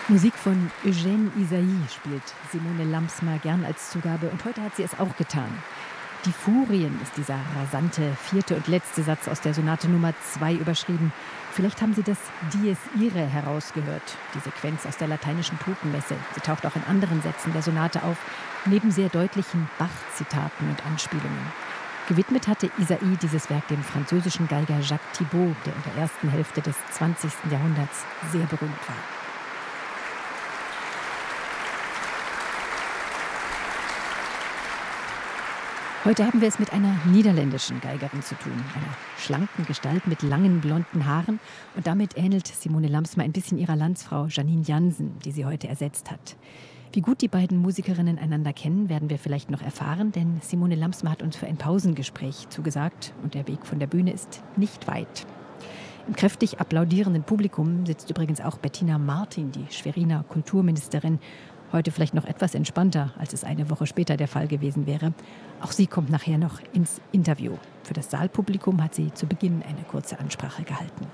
Musik von Eugène Ysaÿe spielt Simone Lamsma gern als Zugabe und heute hat sie es auch getan. Die Furien ist dieser rasante vierte und letzte Satz aus der Sonate Nummer 2 überschrieben. Vielleicht haben Sie das Dies Irae herausgehört, die Sequenz aus der lateinischen Totenmesse. Sie taucht auch in anderen Sätzen der Sonate auf, neben sehr deutlichen Bach-Zitaten und Anspielungen. Gewidmet hatte Ysaÿe dieses Werk dem französischen Geiger Jacques Thibaud, der in der ersten Hälfte des 20. Jahrhunderts sehr berühmt war. Heute haben wir es mit einer niederländischen Geigerin zu tun, einer schlanken Gestalt mit langen blonden Haaren. Und damit ähnelt Simone Lamsma ein bisschen ihrer Landsfrau Janine Jansen, die sie heute ersetzt hat. Wie gut die beiden Musikerinnen einander kennen, werden wir vielleicht noch erfahren, denn Simone Lamsma hat uns für ein Pausengespräch zugesagt und der Weg von der Bühne ist nicht weit. Im kräftig applaudierenden Publikum sitzt übrigens auch Bettina Martin, die Schweriner Kulturministerin. Heute vielleicht noch etwas entspannter, als es eine Woche später der Fall gewesen wäre. Auch sie kommt nachher noch ins Interview. Für das Saalpublikum hat sie zu Beginn eine kurze Ansprache gehalten.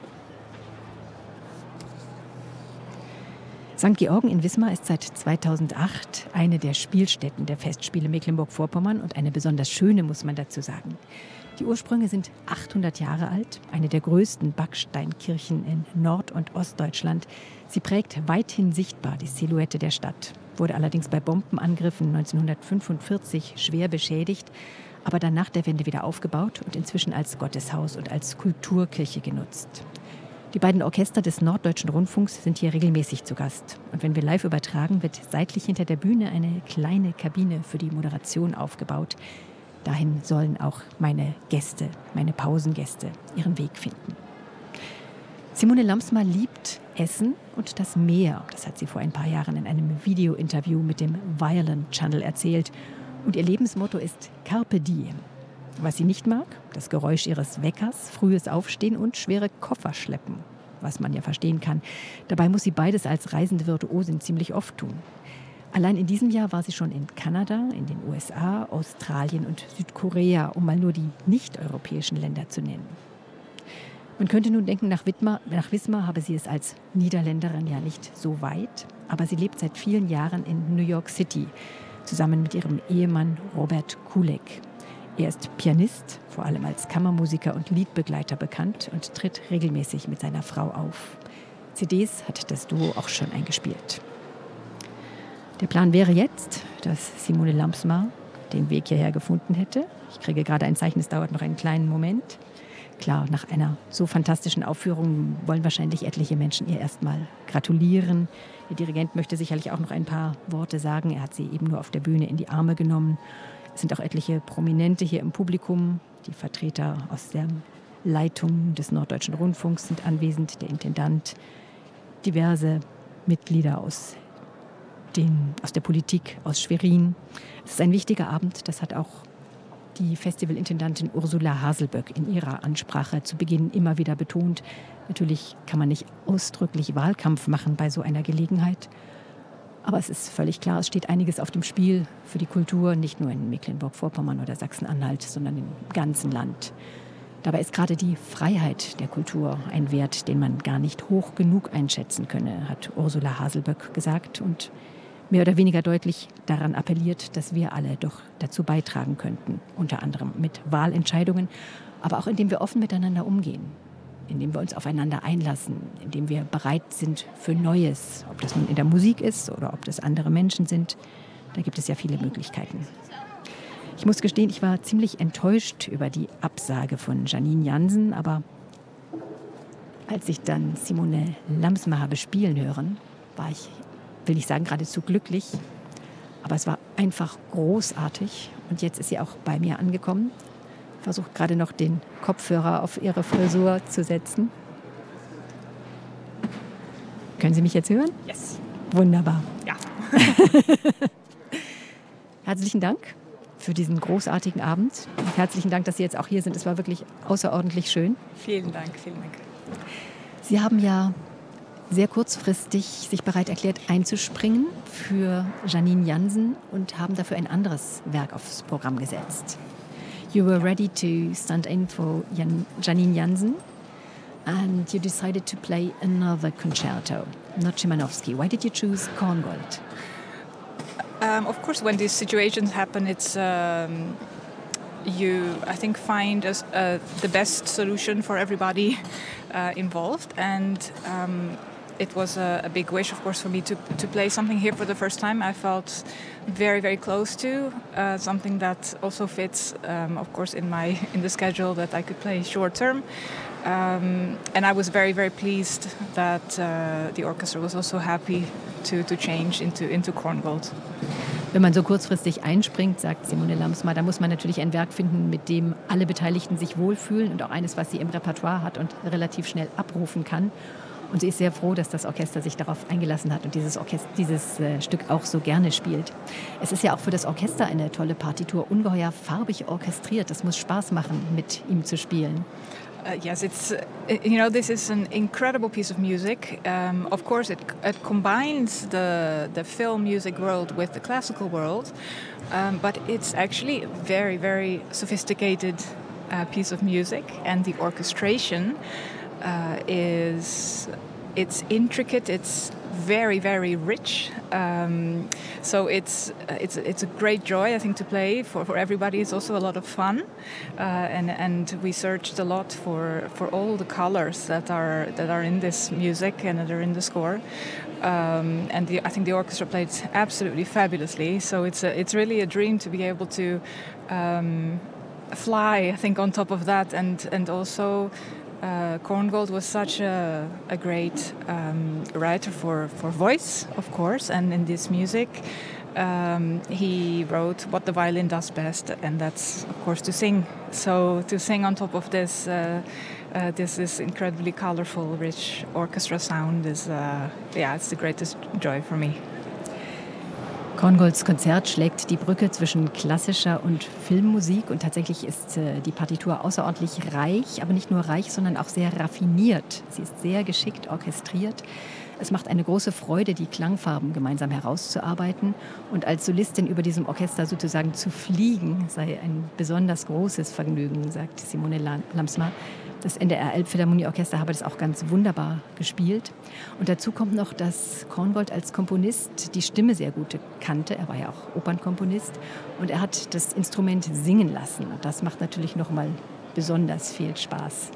St. Georgen in Wismar ist seit 2008 eine der Spielstätten der Festspiele Mecklenburg-Vorpommern und eine besonders schöne, muss man dazu sagen. Die Ursprünge sind 800 Jahre alt, eine der größten Backsteinkirchen in Nord- und Ostdeutschland. Sie prägt weithin sichtbar die Silhouette der Stadt, wurde allerdings bei Bombenangriffen 1945 schwer beschädigt, aber dann nach der Wende wieder aufgebaut und inzwischen als Gotteshaus und als Kulturkirche genutzt. Die beiden Orchester des Norddeutschen Rundfunks sind hier regelmäßig zu Gast. Und wenn wir live übertragen, wird seitlich hinter der Bühne eine kleine Kabine für die Moderation aufgebaut. Dahin sollen auch meine Gäste, meine Pausengäste, ihren Weg finden. Simone Lamsma liebt Essen und das Meer. Das hat sie vor ein paar Jahren in einem Video-Interview mit dem Violent Channel erzählt. Und ihr Lebensmotto ist Carpe Diem. Was sie nicht mag, das Geräusch ihres Weckers, frühes Aufstehen und schwere Koffer schleppen. Was man ja verstehen kann. Dabei muss sie beides als reisende Virtuosin ziemlich oft tun. Allein in diesem Jahr war sie schon in Kanada, in den USA, Australien und Südkorea, um mal nur die nicht-europäischen Länder zu nennen. Man könnte nun denken, nach Wismar habe sie es als Niederländerin ja nicht so weit, aber sie lebt seit vielen Jahren in New York City, zusammen mit ihrem Ehemann Robert Kulek. Er ist Pianist, vor allem als Kammermusiker und Liedbegleiter bekannt und tritt regelmäßig mit seiner Frau auf. CDs hat das Duo auch schon eingespielt. Der Plan wäre jetzt, dass Simone Lamsma den Weg hierher gefunden hätte. Ich kriege gerade ein Zeichen, es dauert noch einen kleinen Moment. Klar, nach einer so fantastischen Aufführung wollen wahrscheinlich etliche Menschen ihr erstmal gratulieren. Der Dirigent möchte sicherlich auch noch ein paar Worte sagen. Er hat sie eben nur auf der Bühne in die Arme genommen. Es sind auch etliche Prominente hier im Publikum. Die Vertreter aus der Leitung des Norddeutschen Rundfunks sind anwesend, der Intendant, diverse Mitglieder aus der Politik, aus Schwerin. Es ist ein wichtiger Abend, das hat auch die Festivalintendantin Ursula Haselböck in ihrer Ansprache zu Beginn immer wieder betont. Natürlich kann man nicht ausdrücklich Wahlkampf machen bei so einer Gelegenheit. Aber es ist völlig klar, es steht einiges auf dem Spiel für die Kultur, nicht nur in Mecklenburg-Vorpommern oder Sachsen-Anhalt, sondern im ganzen Land. Dabei ist gerade die Freiheit der Kultur ein Wert, den man gar nicht hoch genug einschätzen könne, hat Ursula Haselböck gesagt und mehr oder weniger deutlich daran appelliert, dass wir alle doch dazu beitragen könnten, unter anderem mit Wahlentscheidungen, aber auch indem wir offen miteinander umgehen, indem wir uns aufeinander einlassen, indem wir bereit sind für Neues, ob das nun in der Musik ist oder ob das andere Menschen sind. Da gibt es ja viele Möglichkeiten. Ich muss gestehen, ich war ziemlich enttäuscht über die Absage von Janine Jansen, aber als ich dann Simone Lamsma habe spielen hören, war ich, will ich sagen, geradezu glücklich. Aber es war einfach großartig. Und jetzt ist sie auch bei mir angekommen. Versucht gerade noch den Kopfhörer auf ihre Frisur zu setzen. Können Sie mich jetzt hören? Yes. Wunderbar. Ja. Herzlichen Dank für diesen großartigen Abend. Und herzlichen Dank, dass Sie jetzt auch hier sind. Es war wirklich außerordentlich schön. Vielen Dank, vielen Dank. Sie haben ja sehr kurzfristig sich bereit erklärt, einzuspringen für Janine Jansen und haben dafür ein anderes Werk aufs Programm gesetzt. You were ready to stand in for Janine Jansen and you decided to play another concerto. not Szymanowski. Why did you choose Korngold? Of course, when these situations happen, it's you, I think, find the best solution for everybody involved. And it was a big wish, of course, for me to play something here for the first time. I felt very, very close to something that also fits, of course, in the schedule that I could play short term. And I was very, very pleased that the orchestra was also happy to change into Korngold. Wenn man so kurzfristig einspringt, sagt Simone Lamsma, da muss man natürlich ein Werk finden, mit dem alle Beteiligten sich wohlfühlen und auch eines, was sie im Repertoire hat und relativ schnell abrufen kann. Und sie ist sehr froh, dass das Orchester sich darauf eingelassen hat und dieses Stück auch so gerne spielt. Es ist ja auch für das Orchester eine tolle Partitur, ungeheuer farbig orchestriert. Das muss Spaß machen, mit ihm zu spielen. Yes, it's this is an incredible piece of music. Of course, it combines the film music world with the classical world, but it's actually a very, very sophisticated piece of music, and the orchestration it's intricate. It's very, very rich. So it's a great joy, I think, to play for everybody. It's also a lot of fun, and we searched a lot for all the colors that are in this music and that are in the score. And I think the orchestra played absolutely fabulously. So it's really a dream to be able to fly, I think, on top of that, and also. Korngold was such a great writer for voice, of course, and in this music he wrote what the violin does best, and that's, of course, to sing. So to sing on top of this this incredibly colorful, rich orchestra sound is, it's the greatest joy for me. Korngolds Konzert schlägt die Brücke zwischen klassischer und Filmmusik und tatsächlich ist die Partitur außerordentlich reich, aber nicht nur reich, sondern auch sehr raffiniert. Sie ist sehr geschickt orchestriert. Es macht eine große Freude, die Klangfarben gemeinsam herauszuarbeiten und als Solistin über diesem Orchester sozusagen zu fliegen, sei ein besonders großes Vergnügen, sagt Simone Lamsma. Das NDR Elbphilharmonieorchester habe das auch ganz wunderbar gespielt. Und dazu kommt noch, dass Korngold als Komponist die Stimme sehr gut kannte. Er war ja auch Opernkomponist und er hat das Instrument singen lassen. Und das macht natürlich noch mal besonders viel Spaß.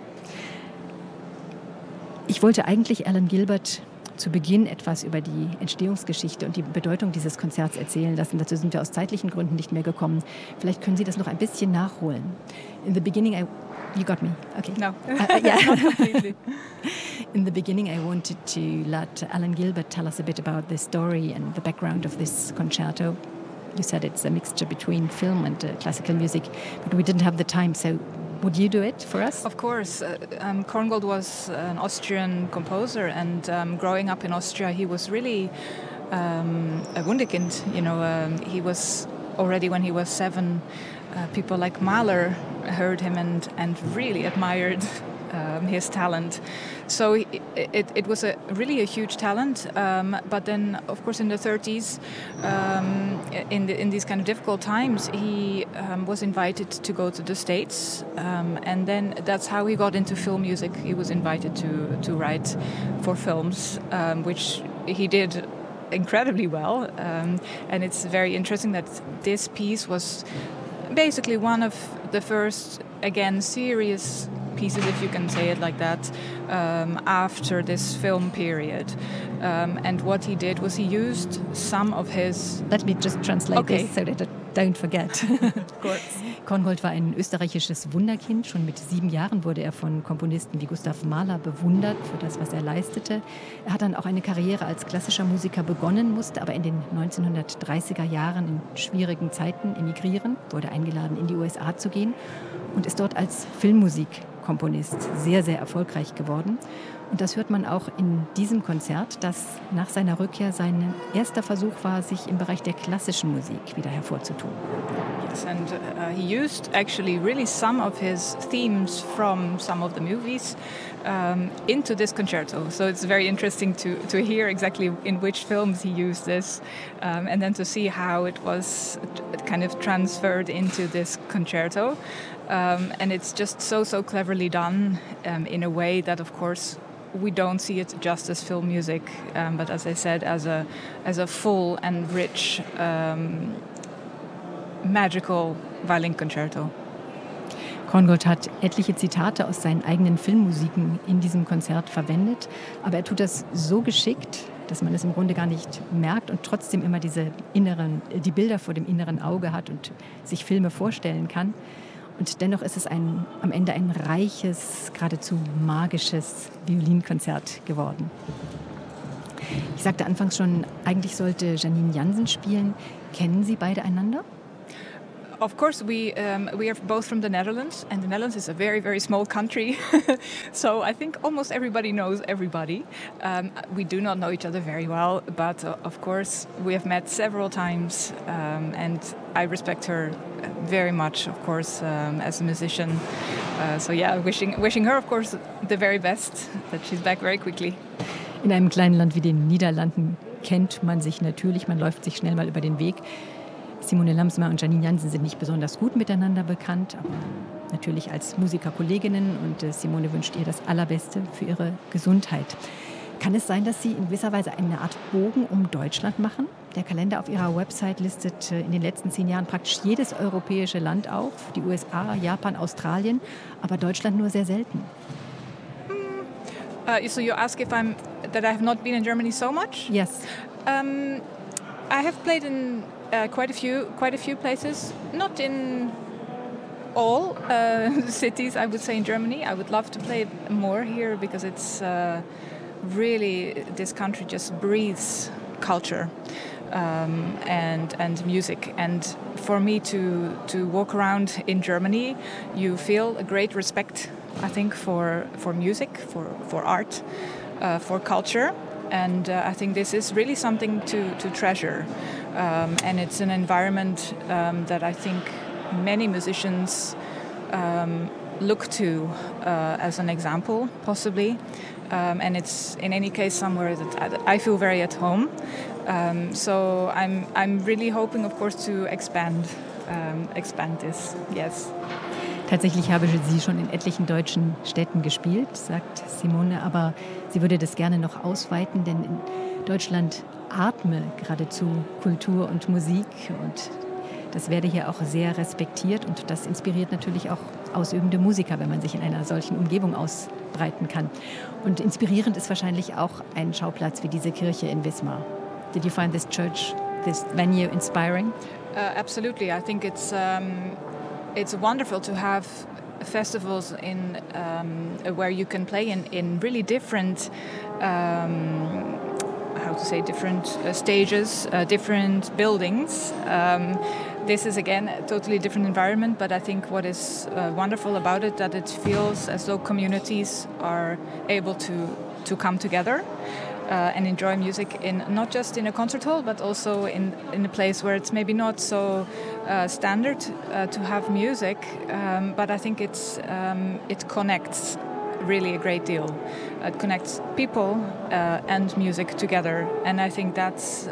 Ich wollte eigentlich Alan Gilbert zu Beginn etwas über die Entstehungsgeschichte und die Bedeutung dieses Konzerts erzählen lassen. Dazu sind wir aus zeitlichen Gründen nicht mehr gekommen. Vielleicht können Sie das noch ein bisschen nachholen. In the beginning, you got me. Okay. No, yeah. not completely. In the beginning, I wanted to let Alan Gilbert tell us a bit about the story and the background of this concerto. You said it's a mixture between film and classical music, but we didn't have the time, so would you do it for us? Of course. Korngold was an Austrian composer, and growing up in Austria, he was really a Wunderkind. He was already when he was 7. People like Mahler heard him and really admired his talent. So it was really a huge talent. But then, of course, in the 30s, in these kind of difficult times, he was invited to go to the States. And then that's how he got into film music. He was invited to write for films, which he did incredibly well. And it's very interesting that this piece was basically one of the first, again, serious pieces, if you can say it like that, after this film period. And what he did was he used some of his... Let me just translate this so that I don't forget. Of course. Korngold war ein österreichisches Wunderkind. Schon mit 7 Jahren wurde er von Komponisten wie Gustav Mahler bewundert für das, was er leistete. Er hat dann auch eine Karriere als klassischer Musiker begonnen, musste aber in den 1930er Jahren in schwierigen Zeiten emigrieren, wurde eingeladen, in die USA zu gehen und ist dort als Filmmusikkomponist sehr, sehr erfolgreich geworden. Und das hört man auch in diesem Konzert, das nach seiner Rückkehr sein erster Versuch war, sich im Bereich der klassischen Musik wieder hervorzutun. Yes, and he used actually really some of his themes from some of the movies into this concerto. So it's very interesting to hear exactly in which films he used this, and then to see how it was kind of transferred into this concerto. And it's just so cleverly done in a way that, of course, we don't see it just as film music, but as I said, as a full and rich, magical violin concerto. Korngold hat etliche Zitate aus seinen eigenen Filmmusiken in diesem Konzert verwendet, aber er tut das so geschickt, dass man es im Grunde gar nicht merkt und trotzdem immer die Bilder vor dem inneren Auge hat und sich Filme vorstellen kann. Und dennoch ist es am Ende ein reiches, geradezu magisches Violinkonzert geworden. Ich sagte anfangs schon, eigentlich sollte Janine Jansen spielen. Kennen Sie beide einander? Of course, we are both from the Netherlands, and the Netherlands is a very, very small country. So I think almost everybody knows everybody. We do not know each other very well, but of course we have met several times, and I respect her very much, of course, as a musician. So yeah, wishing her, of course, the very best, that she's back very quickly. In einem kleinen Land wie den Niederlanden kennt man sich natürlich, man läuft sich schnell mal über den Weg. Simone Lamsma und Janine Jansen sind nicht besonders gut miteinander bekannt, aber natürlich als Musikerkolleginnen, und Simone wünscht ihr das Allerbeste für ihre Gesundheit. Kann es sein, dass Sie in gewisser Weise eine Art Bogen um Deutschland machen? Der Kalender auf Ihrer Website listet in den letzten 10 Jahren praktisch jedes europäische Land auf, die USA, Japan, Australien, aber Deutschland nur sehr selten. So you ask that I have not been in Germany so much? Yes. I have played in quite a few places, not in all cities, I would say, in Germany. I would love to play more here because it's really, this country just breathes culture and music. And for me to walk around in Germany, you feel a great respect, I think, for music, for art, for culture. And I think this is really something to treasure. And it's an environment that I think many musicians look to as an example, possibly. And it's, in any case, somewhere that I feel very at home. So I'm really hoping, of course, to expand this. Yes. Tatsächlich habe sie schon in etlichen deutschen Städten gespielt, sagt Simone, aber sie würde das gerne noch ausweiten, denn in Deutschland atme geradezu Kultur und Musik, und das werde hier auch sehr respektiert, und das inspiriert natürlich auch ausübende Musiker, wenn man sich in einer solchen Umgebung ausbreiten kann. Und inspirierend ist wahrscheinlich auch ein Schauplatz wie diese Kirche in Wismar. Did you find this church, this venue inspiring? Absolutely. I think it's wonderful to have festivals in where you can play in really different different stages, different buildings. This is, again, a totally different environment, but I think what is wonderful about it, that it feels as though communities are able to come together and enjoy music, not just in a concert hall, but also in a place where it's maybe not so standard to have music, but I think it connects really a great deal. It connects people and music together, and I think that's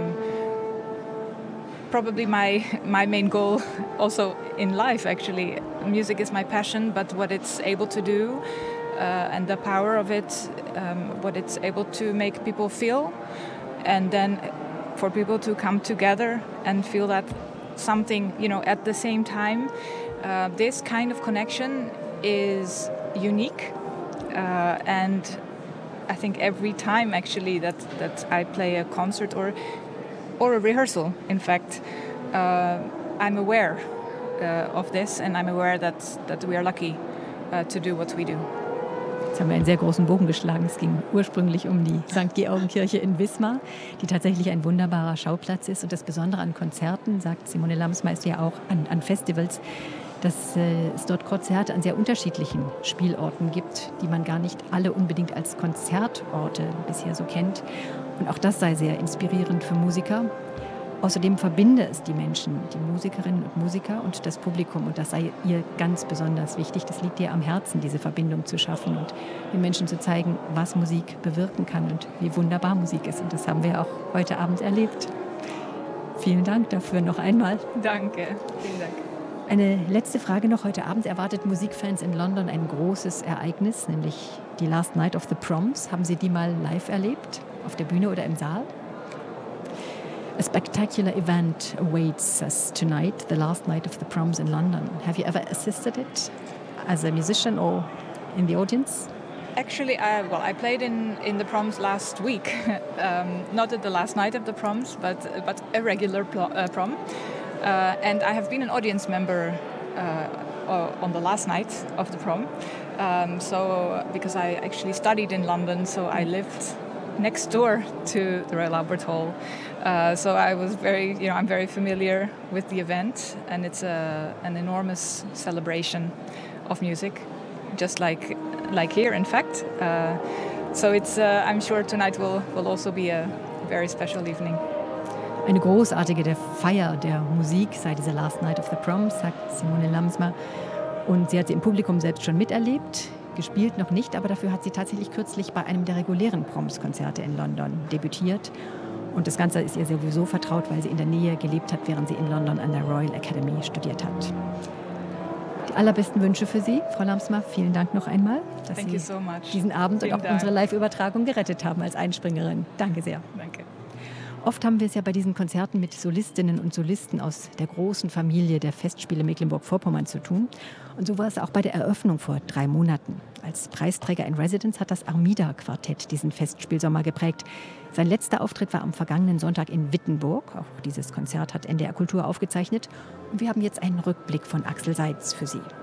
probably my main goal also in life, actually. Music is my passion, but what it's able to do and the power of it, what it's able to make people feel, and then for people to come together and feel that something, at the same time, this kind of connection is unique, and I think every time actually that I play a concert or a rehearsal, in fact, I'm aware of this, and I'm aware that we are lucky to do what we do. Jetzt haben wir einen sehr großen Bogen geschlagen. Es ging ursprünglich um die St. Georgen-Kirche in Wismar, die tatsächlich ein wunderbarer Schauplatz ist. Und das Besondere an Konzerten, sagt Simone Lamsma, ist ja auch an Festivals, dass es dort Konzerte an sehr unterschiedlichen Spielorten gibt, die man gar nicht alle unbedingt als Konzertorte bisher so kennt. Und auch das sei sehr inspirierend für Musiker. Außerdem verbinde es die Menschen, die Musikerinnen und Musiker und das Publikum. Und das sei ihr ganz besonders wichtig. Das liegt ihr am Herzen, diese Verbindung zu schaffen und den Menschen zu zeigen, was Musik bewirken kann und wie wunderbar Musik ist. Und das haben wir auch heute Abend erlebt. Vielen Dank dafür noch einmal. Danke. Vielen Dank. Eine letzte Frage noch. Heute Abend erwartet Musikfans in London ein großes Ereignis, nämlich die Last Night of the Proms. Haben Sie die mal live erlebt? Auf der Bühne oder im Saal? A spectacular event awaits us tonight, the last night of the Proms in London. Have you ever assisted it as a musician or in the audience? Actually, I played in the proms last week. Not at the last night of the proms, but a regular prom. And I have been an audience member on the last night of the prom. So because I actually studied in London, so I lived next door to the Royal Albert Hall. So I was I'm very familiar with the event, and it's an enormous celebration of music, just like here, in fact. So it's I'm sure tonight will also be a very special evening. Eine großartige Feier der Musik sei diese Last Night of the Proms, sagt Simone Lamsma. Und sie hat sie im Publikum selbst schon miterlebt, gespielt noch nicht, aber dafür hat sie tatsächlich kürzlich bei einem der regulären Proms-Konzerte in London debütiert. Und das Ganze ist ihr sowieso vertraut, weil sie in der Nähe gelebt hat, während sie in London an der Royal Academy studiert hat. Die allerbesten Wünsche für Sie, Frau Lamsma. Vielen Dank noch einmal, dass Sie diesen Abend und auch unsere Live-Übertragung gerettet haben als Einspringerin. Danke sehr. Danke. Oft haben wir es ja bei diesen Konzerten mit Solistinnen und Solisten aus der großen Familie der Festspiele Mecklenburg-Vorpommern zu tun. Und so war es auch bei der Eröffnung vor 3 Monaten. Als Preisträger in Residence hat das Armida-Quartett diesen Festspielsommer geprägt. Sein letzter Auftritt war am vergangenen Sonntag in Wittenburg. Auch dieses Konzert hat NDR Kultur aufgezeichnet. Und wir haben jetzt einen Rückblick von Axel Seitz für Sie.